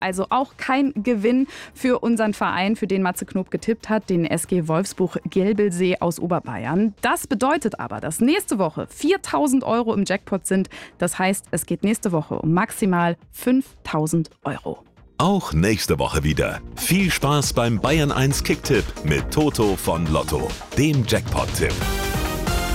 Also auch kein Gewinn für unseren Verein, für den Matze Knob getippt hat, den SG Wolfsburg-Gelbelsee aus Oberbayern. Das bedeutet aber, dass nächste Woche 4.000 € im Jackpot sind. Das heißt, es geht nächste Woche um maximal 5.000 €. Auch nächste Woche wieder. Viel Spaß beim Bayern 1 Kicktipp mit Toto von Lotto, dem Jackpot-Tipp.